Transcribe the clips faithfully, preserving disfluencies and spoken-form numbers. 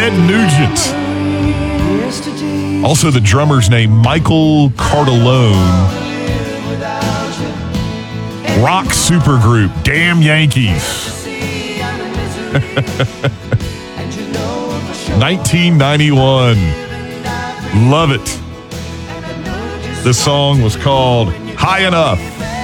Ted Nugent. Also, the drummer's name, Michael Cardellone. Rock supergroup, Damn Yankees. nineteen ninety-one. Love it. This song was called High Enough.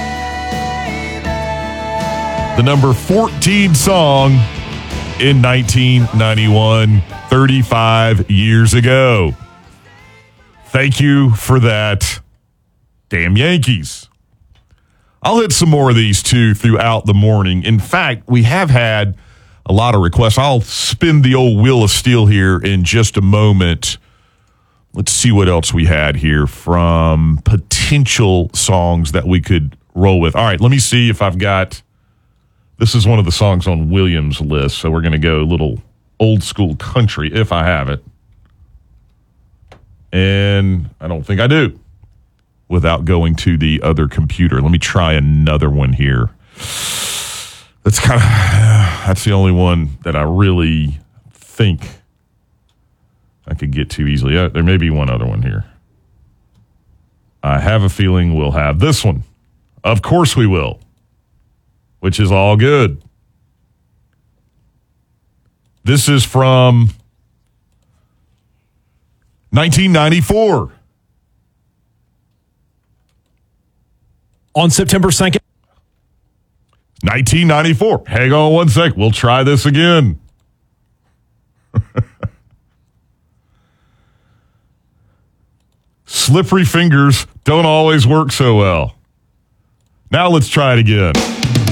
The number fourteen song in nineteen ninety-one, thirty-five years ago. Thank you for that, Damn Yankees. I'll hit some more of these, too, throughout the morning. In fact, we have had a lot of requests. I'll spin the old wheel of steel here in just a moment. Let's see what else we had here from potential songs that we could roll with. All right, let me see if I've got... This is one of the songs on Williams' list, so we're going to go a little old school country, if I have it. And I don't think I do, without going to the other computer. Let me try another one here. That's kind of, that's the only one that I really think I could get to easily. Uh, there may be one other one here. I have a feeling we'll have this one. Of course we will, which is all good. This is from nineteen ninety-four. On September second. nineteen ninety-four. Hang on one sec. We'll try this again. Slippery fingers don't always work so well. Now let's try it again.